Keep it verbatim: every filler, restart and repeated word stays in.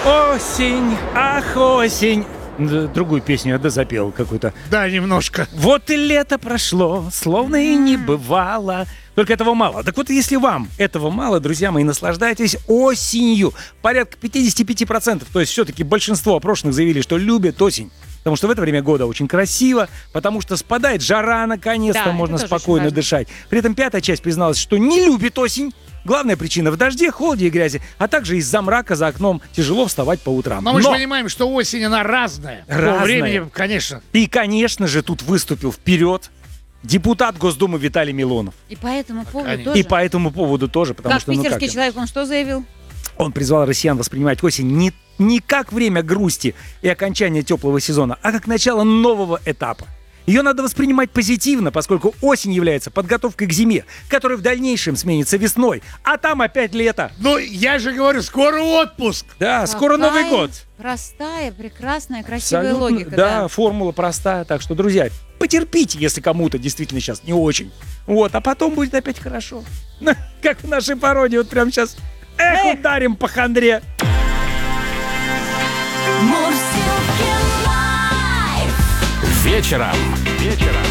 Осень, ах, осень. Д- Другую песню я дозапел какую-то. Да, немножко. Вот и лето прошло, словно и не бывало. Только этого мало. Так вот, если вам этого мало, друзья мои, наслаждайтесь осенью. Порядка пятьдесят пять процентов, то есть все-таки большинство опрошенных заявили, что любят осень. Потому что в это время года очень красиво, потому что спадает жара, наконец-то Да, можно это тоже спокойно очень важно. дышать. При этом пятая часть призналась, что не любит осень. Главная причина в дожде, холоде и грязи, а также из-за мрака за окном тяжело вставать по утрам. Но мы же понимаем, что осень, она разная. Разная. По времени, конечно. И, конечно же, тут выступил вперед депутат Госдумы Виталий Милонов. И по этому поводу Конечно. тоже. И по этому поводу тоже, потому Как что, ну питерский как, человек, он что заявил? он призвал россиян воспринимать осень не, не как время грусти и окончания теплого сезона, а как начало нового этапа. Ее надо воспринимать позитивно, поскольку осень является подготовкой к зиме, которая в дальнейшем сменится весной, а там опять лето. Ну, я же говорю, скоро отпуск. Да, скоро Какая Новый год. Простая, прекрасная, красивая Абсолютно, логика. да, Да. формула простая. Так что, друзья, потерпите, если кому-то действительно сейчас не очень. Вот, а потом будет опять хорошо. Как в нашей пародии, вот прямо сейчас. Эх, ударим по хандре. Мурзилки лайф. Вечером. Вечером.